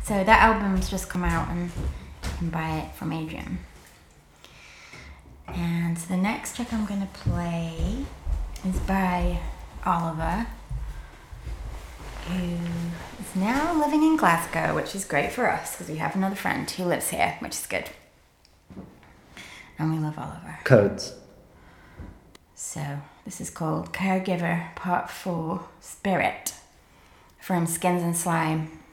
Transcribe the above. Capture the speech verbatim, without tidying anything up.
So that album's just come out and you can buy it from Adrian. And the next track I'm going to play is by Oliver, who is now living in Glasgow, which is great for us because we have another friend who lives here, which is good. And we love Oliver. Codes. So this is called Caregiver Part four, Spirit, from Skins and Slime.